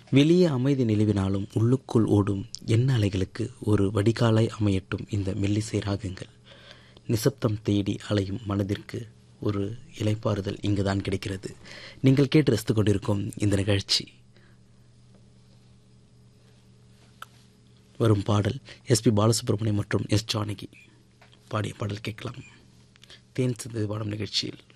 வெளியே அமைதி நிலவினாலும் உள்ளுக்குள் ஓடும் எண்ண அலைகளுக்கு ஒரு வடிகாலாய் அமையட்டும் இந்த மெல்லிசை ராகங்கள். நிசப்தம் தேடி அலையும் மனதிற்கு ஒரு இளைப்பாறுதல் இங்குதான் கிடைக்கிறது. நீங்கள் கேட்டு ரசித்து கொண்டிருக்கும் இந்த நிகழ்ச்சி. வரும் பாடல் எஸ்பி பாலசுப்ரமணியம் மற்றும் எஸ் ஜானகி பாடிய பாடல் கேட்கலாம். தேன் சிந்தது பாடும் நிகழ்ச்சியில்